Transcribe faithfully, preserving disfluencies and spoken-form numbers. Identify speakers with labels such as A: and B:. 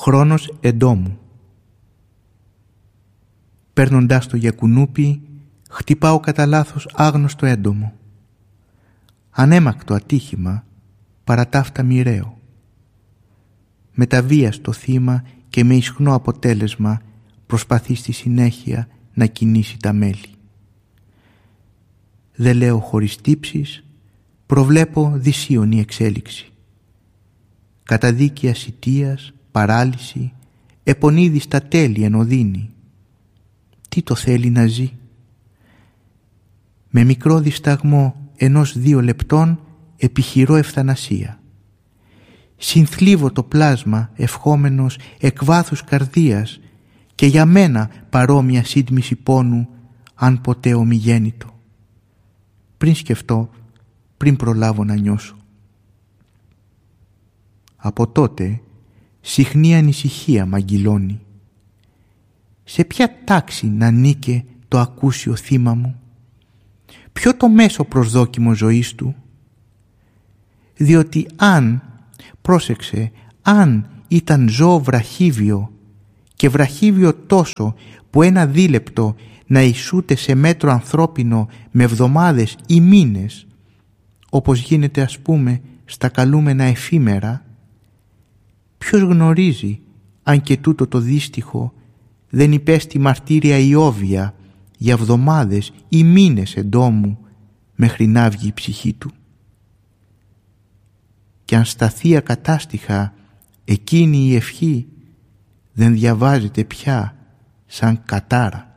A: Χρόνος εντόμου. Παίρνοντάς το για κουνούπι, χτυπάω κατά λάθος άγνωστο έντομο. Ανέμακτο ατύχημα, παρατάφτα μοιραίο. Με τα βία στο θύμα και με ισχνό αποτέλεσμα προσπαθεί στη συνέχεια να κινήσει τα μέλη. Δεν λέω χωρίς τύψεις, προβλέπω δυσίωνη εξέλιξη. Καταδίκη ασιτίας, παράλυση, επωνίδη στα τέλη εν οδύνη. Τι το θέλει να ζει? Με μικρό δισταγμό ενός δύο λεπτών επιχειρώ ευθανασία. Συνθλίβω το πλάσμα ευχόμενος εκ βάθους καρδίας και για μένα παρόμοια σύντμηση πόνου αν ποτέ ομιγέννητο. Πριν σκεφτώ, πριν προλάβω να νιώσω. Από τότε συχνή ανησυχία μ' αγγυλώνει. Σε ποια τάξη να νίκε το ακούσιο θύμα μου? Ποιο το μέσο προσδόκιμο ζωής του? Διότι αν, πρόσεξε, αν ήταν ζώο βραχύβιο και βραχύβιο τόσο που ένα δίλεπτο να ισούται σε μέτρο ανθρώπινο με εβδομάδες ή μήνες, όπως γίνεται ας πούμε στα καλούμενα εφήμερα, ποιος γνωρίζει αν και τούτο το δύστιχο δεν υπέστη μαρτύρια Ιώβια για εβδομάδες ή μήνες εντόμου μέχρι να βγει η ψυχή του. Και αν σταθεί ακατάστιχα εκείνη η ευχή δεν διαβάζεται πια σαν κατάρα.